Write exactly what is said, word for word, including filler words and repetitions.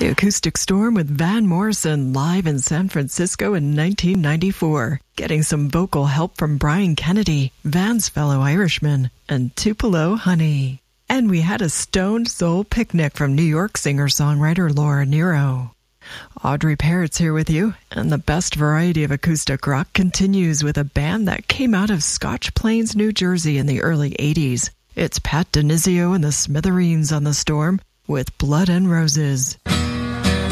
The Acoustic Storm with Van Morrison live in San Francisco in nineteen ninety-four, getting some vocal help from Brian Kennedy, Van's fellow Irishman, and Tupelo Honey. And we had a stoned soul picnic from New York singer-songwriter Laura Nyro. Audrey Parrott's here with you, and the best variety of acoustic rock continues with a band that came out of Scotch Plains, New Jersey in the early eighties. It's Pat DiNizio and the Smithereens on the Storm with Blood and Roses.